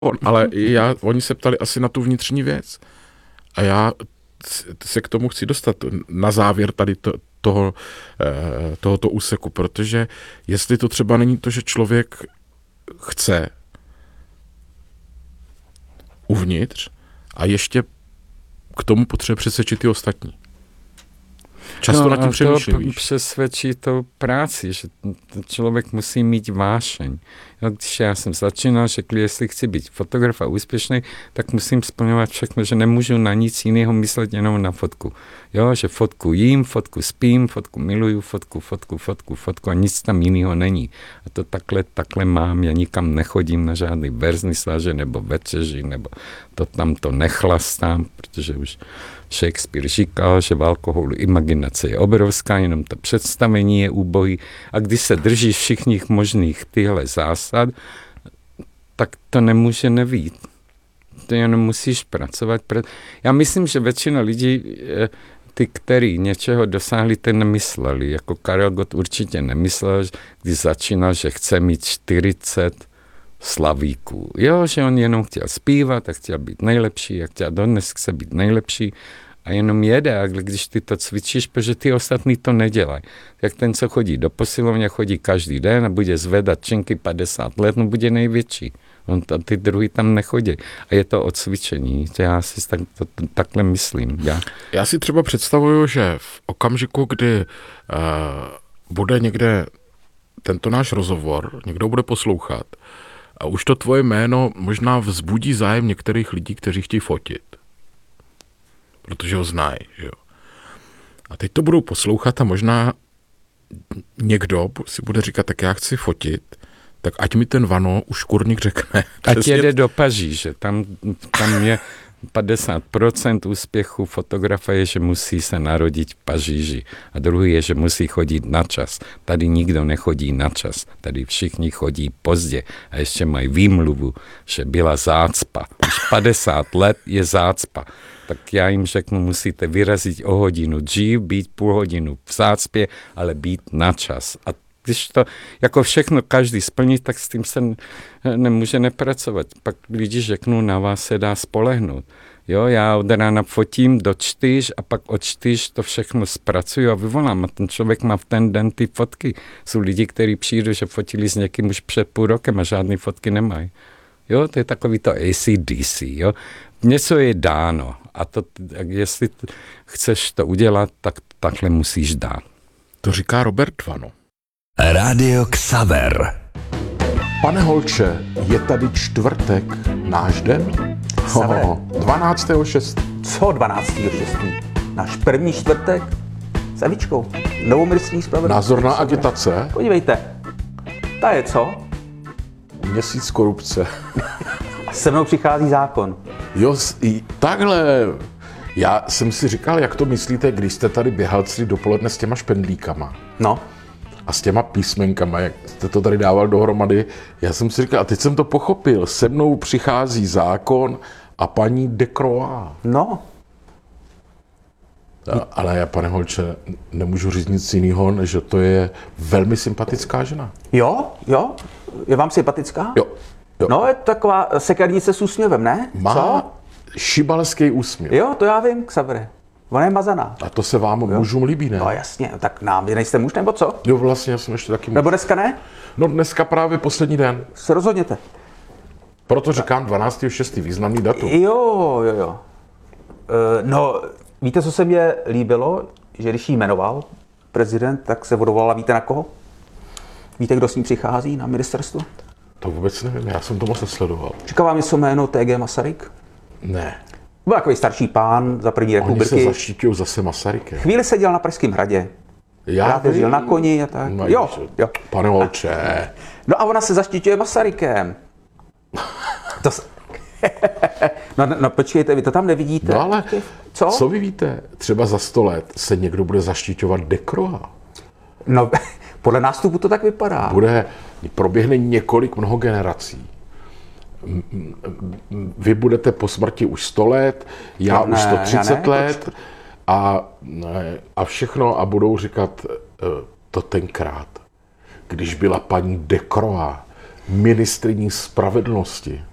Ale oni se ptali asi na tu vnitřní věc. A já se k tomu chci dostat na závěr tady tohoto úseku, protože jestli to třeba není to, že člověk chce uvnitř a ještě k tomu potřebuje přesvědčit ty ostatní. Často nad tím přemýšlím, víš. Přesvědčí to práci, že člověk musí mít vášeň. Když já jsem začínal, řekl, jestli chci být fotograf a úspěšný, tak musím splňovat všechno, že nemůžu na nic jiného myslet, jenom na fotku. Jo, že fotku jím, fotku spím, fotku miluju, fotku a nic tam jiného není. A to takhle mám, já nikam nechodím na žádný verznisaže nebo večeři, nebo to nechlastám, protože už Shakespeare říkal, že v alkoholu imaginace je obrovská, jenom to představení je úbohý. A když se držíš všichni možných tyhle zásad, tak to nemůže nevít. To jenom musíš pracovat. Já myslím, že většina lidí, ty, kteří něčeho dosáhli, ty nemysleli. Jako Karel Gott určitě nemyslel, když začínal, že chce mít 40 slavíků. Jo, že on jenom chtěl zpívat a chtěl být nejlepší a chtěl dodnes chce být nejlepší a jenom jede, a když ty to cvičíš, protože ty ostatní to nedělají. Jak ten, co chodí do posilovny, chodí každý den a bude zvedat činky 50 let, no bude největší. Ty druhý tam nechodí. A je to o cvičení. Já si takhle myslím. Já si třeba představuju, že v okamžiku, kdy bude někde tento náš rozhovor, někdo bude poslouchat, a už to tvoje jméno možná vzbudí zájem některých lidí, kteří chtějí fotit. Protože ho znají, jo. A teď to budou poslouchat a možná někdo si bude říkat, tak já chci fotit, tak ať mi ten Vano už kurník řekne. Ať jede do Paříže, tam je 50% úspěchu fotografa je, že musí se narodit v Paříži. A druhý je, že musí chodit na čas. Tady nikdo nechodí na čas. Tady všichni chodí pozdě. A ještě mají výmluvu, že byla zácpa. Už 50 let je zácpa. Tak já jim řeknu, musíte vyrazit o hodinu dřív, být půl hodinu v zácpě, ale být na čas. A když to jako všechno každý splní, tak s tím se nemůže nepracovat. Pak lidi řeknou, na vás se dá spolehnout. Jo, já od rána fotím do 4 a pak od 4 to všechno zpracuju a vyvolám. A ten člověk má v ten den ty fotky. Jsou lidi, kteří přijdou, že fotili s někým už před půl rokem a žádný fotky nemají. Jo, to je takový to AC/DC, jo. Něco je dáno a to, jestli chceš to udělat, tak takhle musíš dát. To říká Robert Vano. Rádio Xaver. Pane Holče, je tady čtvrtek, náš den? 12.6. Co 12.6? Náš první čtvrtek s Evičkou. Novoministrní spravedlnosti. Názorná agitace. Podívejte, ta je co? Měsíc korupce. A se mnou přichází zákon. Jo, takhle. Já jsem si říkal, jak to myslíte, když jste tady běhal celý dopoledne s těma špendlíkama. No. A s těma písmenkama, jak jste to tady dával dohromady. Já jsem si říkal, a teď jsem to pochopil, se mnou přichází zákon a paní de Croix. No. Ale já, pane Holče, nemůžu říct nic jiného, než že to je velmi sympatická žena. Jo? Je vám sympatická? Jo. No, je taková sekernice s úsměvem, ne? Má co? šibalský úsměv. Jo, to já vím, Xavere. Ona je mazaná. A to se vám mužům líbí, ne? No jasně, tak nám, vy nejste muž, nebo co? Jo, vlastně, já jsem ještě taky muž. Nebo dneska ne? No dneska právě poslední den. Se rozhodněte. Proto říkám 12.6. významný datum. Jo. No, víte, co se mně líbilo? Že když jí jmenoval prezident, tak se odvolala, víte na koho? Víte, kdo s ní přichází na ministerstvu? To vůbec nevím, já jsem to moc nesledoval. Říká vám něco jméno T.G. Masaryk? Ne. Byl takový starší pán za první republiky. Oni se zaštítil zase Masarykem. Chvíli seděl na Pražském hradě. Já jezdil na koni a tak. No, jo. Pane Holče. No a ona se zaštiťuje Masarykem. No počkejte, vy to tam nevidíte? No ale co vy víte? Třeba za 100 let se někdo bude zaštiťovat de Croix. No podle nástupu to tak vypadá. Proběhne mnoho generací. Vy budete po smrti už 100 let, já už 130 let a všechno a budou říkat to tenkrát, když byla paní de Croix ministryní spravedlnosti.